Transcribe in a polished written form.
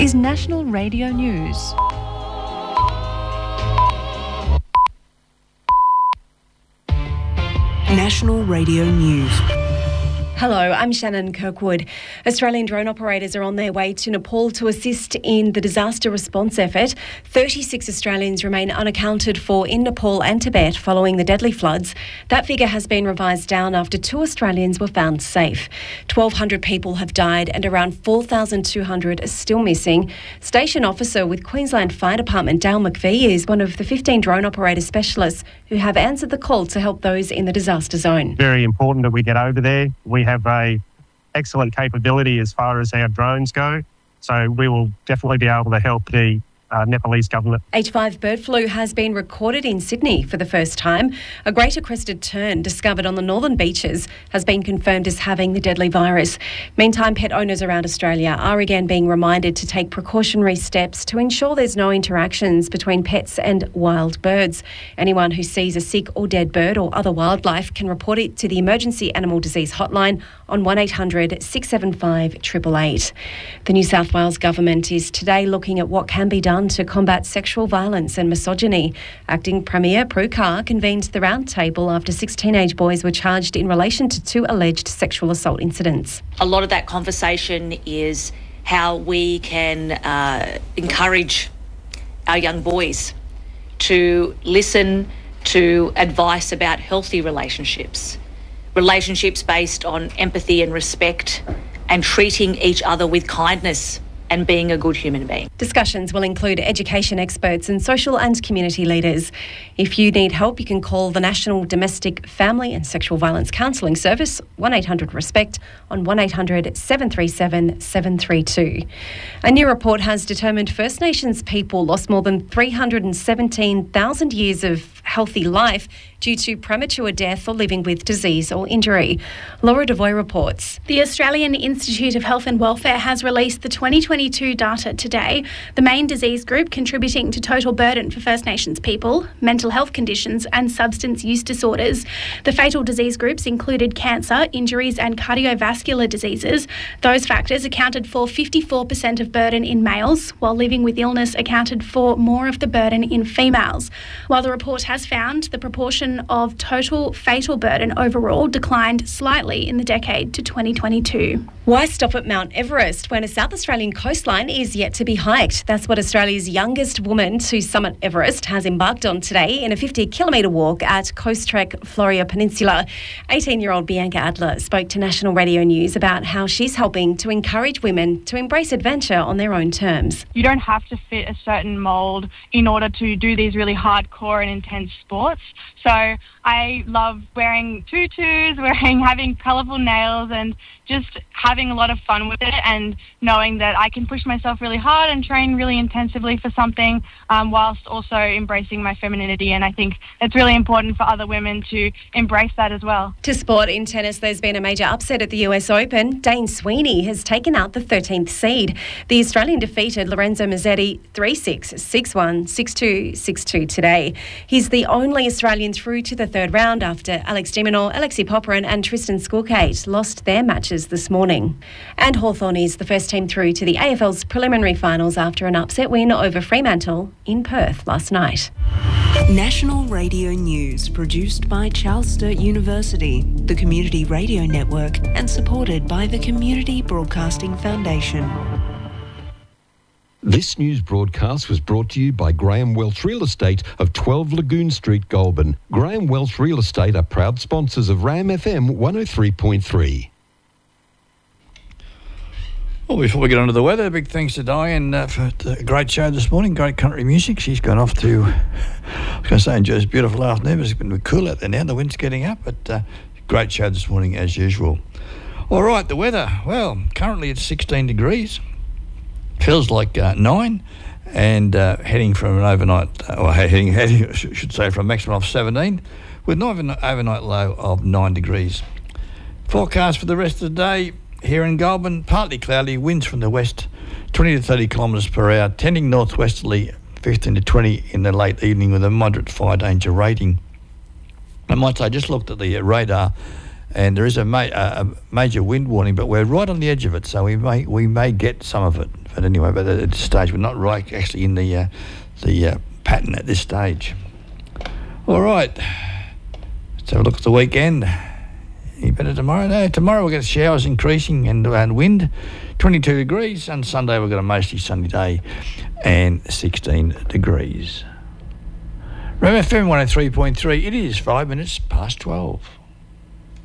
is National Radio News. National Radio News. Hello, I'm Shannon Kirkwood. Australian drone operators are on their way to Nepal to assist in the disaster response effort. 36 Australians remain unaccounted for in Nepal and Tibet following the deadly floods. That figure has been revised down after 2 Australians were found safe. 1,200 people have died and around 4,200 are still missing. Station officer with Queensland Fire Department Dale McVie is one of the 15 drone operator specialists who have answered the call to help those in the disaster zone. Very important that we get over there. We have a excellent capability as far as our drones go, so we will definitely be able to help the Nepalese government. H5 bird flu has been recorded in Sydney for the first time. A greater crested tern discovered on the northern beaches has been confirmed as having the deadly virus. Meantime, pet owners around Australia are again being reminded to take precautionary steps to ensure there's no interactions between pets and wild birds. Anyone who sees a sick or dead bird or other wildlife can report it to the Emergency Animal Disease Hotline on 1800 675 888. The New South Wales Government is today looking at what can be done to combat sexual violence and misogyny. Acting Premier Prue Carr convened the roundtable after 6 teenage boys were charged in relation to 2 alleged sexual assault incidents. A lot of that conversation is how we can encourage our young boys to listen to advice about healthy relationships based on empathy and respect and treating each other with kindness and being a good human being. Discussions will include education experts and social and community leaders. If you need help, you can call the National Domestic, Family and Sexual Violence Counselling Service, 1800-RESPECT, on 1800 737 732. A new report has determined First Nations people lost more than 317,000 years of healthy life due to premature death or living with disease or injury. Laura Devoy reports. The Australian Institute of Health and Welfare has released the 2022 data today. The main disease group contributing to total burden for First Nations people, mental health conditions and substance use disorders. The fatal disease groups included cancer, injuries and cardiovascular diseases. Those factors accounted for 54% of burden in males, while living with illness accounted for more of the burden in females. While the report has found the proportion of total fatal burden overall declined slightly in the decade to 2022. Why stop at Mount Everest when a South Australian coastline is yet to be hiked? That's what Australia's youngest woman to summit Everest has embarked on today in a 50-kilometre walk at Coast Trek Floria Peninsula. 18-year-old Bianca Adler spoke to National Radio News about how she's helping to encourage women to embrace adventure on their own terms. You don't have to fit a certain mould in order to do these really hardcore and intense sports. So I love wearing tutus, having colourful nails and just having a lot of fun with it and knowing that I can push myself really hard and train really intensively for something whilst also embracing my femininity. And I think it's really important for other women to embrace that as well. To sport, in tennis, there's been a major upset at the US Open. Dane Sweeney has taken out the 13th seed. The Australian defeated Lorenzo Mazzetti 3-6, 6-1, 6-2, 6-2 today. He's the only Australian through to the third round after Alex de Minaur, Alexei Popyrin and Tristan Skulkate lost their matches this morning. And Hawthorn is the first team through to the AFL's preliminary finals after an upset win over Fremantle in Perth last night. National Radio News, produced by Charles Sturt University, the Community Radio Network, and supported by the Community Broadcasting Foundation. This news broadcast was brought to you by Graham Welch Real Estate of 12 Lagoon Street, Goulburn. Graham Welch Real Estate are proud sponsors of RAM FM 103.3. Well, before we get on to the weather, big thanks to Diane for a great show this morning, great country music. She's gone off to, I was going to say, enjoy this beautiful afternoon. It's going to be cool out there now, the wind's getting up, but great show this morning as usual. All right, the weather. Well, currently it's 16 degrees. Feels like 9, and heading from an overnight, heading, I should say, from a maximum of 17, with an overnight low of 9 degrees. Forecast for the rest of the day here in Goulburn, partly cloudy, winds from the west, 20 to 30 kilometres per hour, tending northwesterly, 15 to 20 in the late evening with a moderate fire danger rating. I might say, I just looked at the radar, and there is a major wind warning, but we're right on the edge of it, so we may get some of it But anyway, but at this stage, we're not right actually in the pattern at this stage. All right. Let's have a look at the weekend. Any better tomorrow? No, tomorrow we'll get showers increasing and wind, 22 degrees. And Sunday we've got a mostly sunny day and 16 degrees. Remember FM 103.3, it is 5 minutes past 12.